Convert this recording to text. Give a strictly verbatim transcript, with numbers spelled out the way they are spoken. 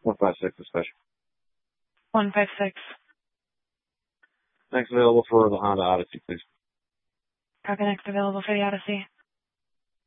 one five six is special. one five six. Next available for the Honda Odyssey, please. Copy, next available for the Odyssey.